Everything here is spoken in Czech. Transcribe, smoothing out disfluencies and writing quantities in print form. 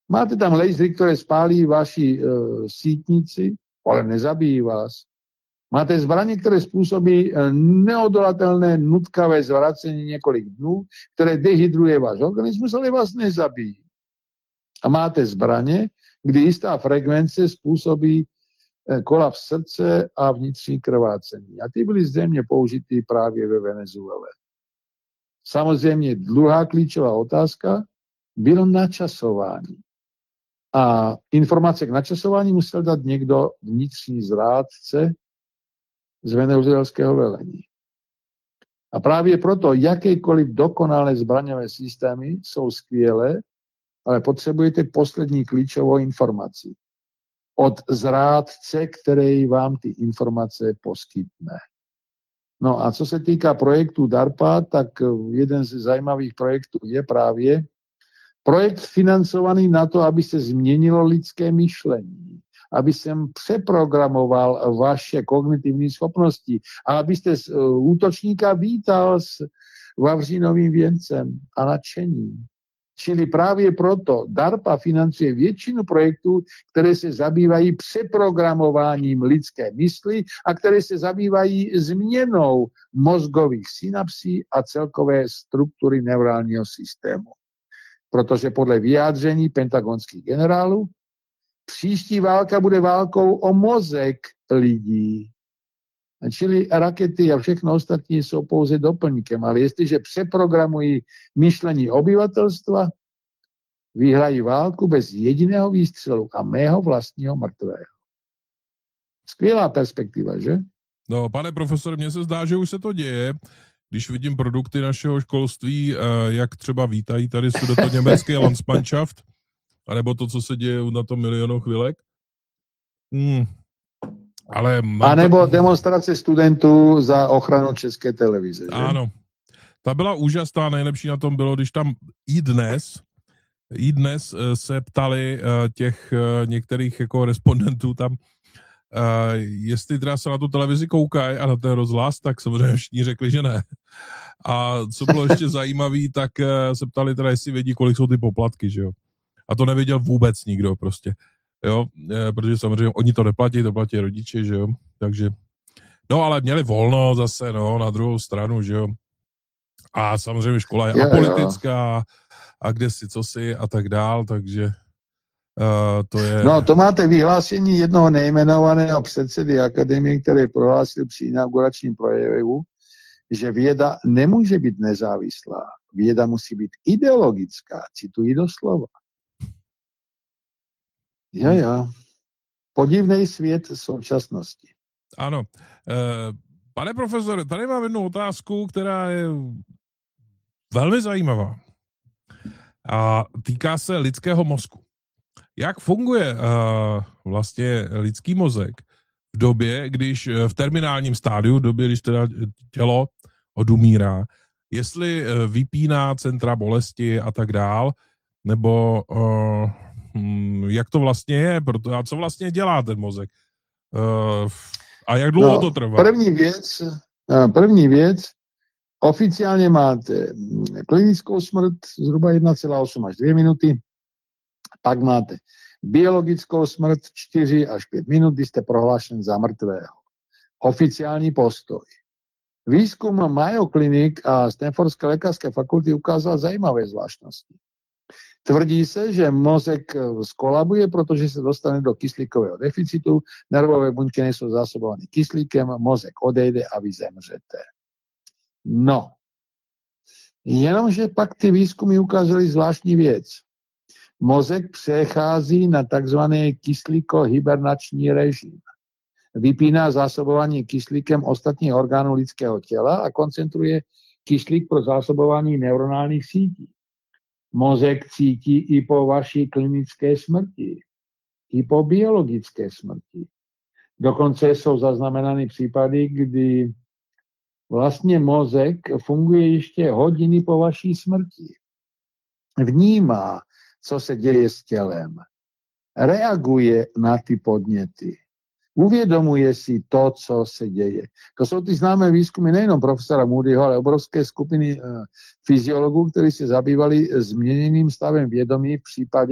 Máte tam lasery, ktoré spálí vaši sítnici, ale nezabijí vás. Máte zbranie, ktoré spôsobí neodolatelné nutkavé zvracenie niekoľkých dnú, ktoré dehydruje váš organizmus, ale vás nezabijí. A máte zbranie, kdy istá frekvencie spôsobí kolaps srdce a vnitřní krvácení. A ty byly zřejmě použitý právě ve Venezuele. Samozřejmě druhá klíčová otázka bylo načasování. A informace k načasování musel dát někdo vnitřní zrádce z venezuelského velení. A právě proto jakékoliv dokonalé zbraňové systémy jsou skvělé, ale potřebujete poslední klíčovou informaci od zrádce, který vám ty informace poskytne. No a co se týká projektu DARPA, tak jeden z zajímavých projektů je právě projekt financovaný na to, aby se změnilo lidské myšlení, aby jsem přeprogramoval vaše kognitivní schopnosti a abyste útočníka vítal s vavřínovým věncem a nadšením. Čili právě proto DARPA financuje většinu projektů, které se zabývají přeprogramováním lidské mysli a které se zabývají změnou mozgových synapsí a celkové struktury neurálního systému. Protože podle vyjádření pentagonských generálů příští válka bude válkou o mozek lidí. Čili rakety a všechno ostatní jsou pouze doplňkem, ale jestliže přeprogramují myšlení obyvatelstva, vyhrají válku bez jediného výstřelu a mého vlastního mrtvého. Skvělá perspektiva, že? No, pane profesore, mně se zdá, že už se to děje, když vidím produkty našeho školství, jak třeba vítají tady sudetoněmecký Landsmannschaft, anebo to, co se děje na tom milionu chvilek. Ale a nebo demonstrace studentů za ochranu České televize. Že? Ano. Ta byla úžasná, nejlepší na tom bylo, když tam i dnes se ptali těch některých jako respondentů tam, jestli teda se na tu televizi koukají a na ten rozhlas, tak samozřejmě všichni řekli, že ne. A co bylo ještě zajímavé, tak se ptali teda, jestli vědí, kolik jsou ty poplatky, že jo. A to nevěděl vůbec nikdo prostě. Jo, protože samozřejmě oni to neplatí, to platí rodiče, že jo, takže, no ale měli volno zase, no, na druhou stranu, že jo, a samozřejmě škola je apolitická a kde si, co si a tak dál, takže to je... No, to máte vyhlášení jednoho nejmenovaného předsedy akademie, který prohlásil při inauguračním projevu, že věda nemůže být nezávislá, věda musí být ideologická, cituji doslova. Jo. Podivný svět současnosti. Ano. Pane profesore, tady mám jednu otázku, která je velmi zajímavá. A týká se lidského mozku. Jak funguje vlastně lidský mozek v době, když v terminálním stádiu, v době, když teda tělo odumírá, jestli vypíná centra bolesti a tak dál, nebo jak to vlastně je, a co vlastně dělá ten mozek a jak dlouho to trvá? První věc, oficiálně máte klinickou smrt zhruba 1,8 až 2 minuty, pak máte biologickou smrt 4 až 5 minut, kdy jste prohlášen za mrtvého. Oficiální postoj. Výzkum Mayo Clinic a Stanfordské lékařské fakulty ukázal zajímavé zvláštnosti. Tvrdí se, že mozek skolabuje, protože se dostane do kyslíkového deficitu, nervové buňky nejsou zásobovány kyslíkem, mozek odejde a vy zemřete. No, jenomže pak ty výzkumy ukázaly zvláštní věc. Mozek přechází na takzvaný kyslíko-hibernační režim. Vypíná zásobování kyslíkem ostatních orgánů lidského těla a koncentruje kyslík pro zásobování neuronálních sítí. Mozek cítí i po vaší klinické smrti, i po biologické smrti. Dokonce jsou zaznamenány případy, kdy vlastně mozek funguje ještě hodiny po vaší smrti. Vnímá, co se děje s tělem. Reaguje na ty podněty. Uvědomuje si to, co se děje. To jsou ty známé výzkumy nejenom profesora Moodyho, ale obrovské skupiny fyziologů, kteří se zabývali změněným stavem vědomí v případě